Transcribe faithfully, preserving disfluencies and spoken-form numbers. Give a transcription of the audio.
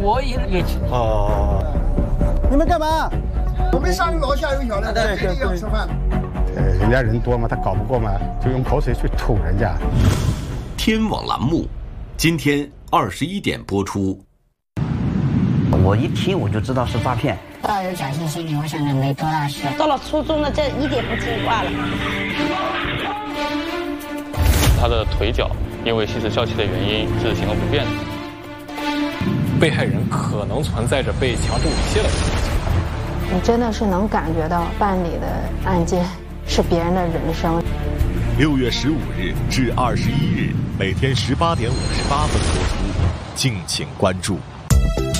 我也也去。 哦， 你们干嘛？ 我们上楼下有小的，在这里要吃饭。 呃，人家人多嘛，他搞不过嘛，就用口水去吐人家。 天网栏目，今天二十一点播出。 我一听我就知道是诈骗。 抱有侥幸心理，我想着没多大事。 到了初中了，这一点不听话了。 他的腿脚因为吸食笑气的原因是行动不便的。 被害人可能存在着被强制猥亵的情况。 你真的是能感觉到办理的案件是别人的人生。 六月十五日至二十一日，每天十八点五十八分播出，敬请关注。